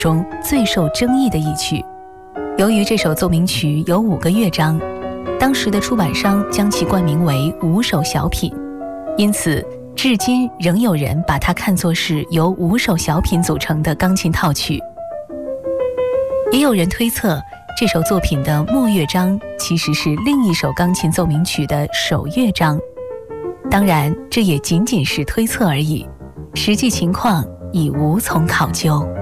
中最受争议的一曲。由于这首奏鸣曲有5个乐章，当时的出版商将其冠名为5首小品，因此至今仍有人把它看作是由5首小品组成的钢琴套曲。也有人推测，这首作品的末乐章其实是另一首钢琴奏鸣曲的首乐章。当然，这也仅仅是推测而已，实际情况已无从考究。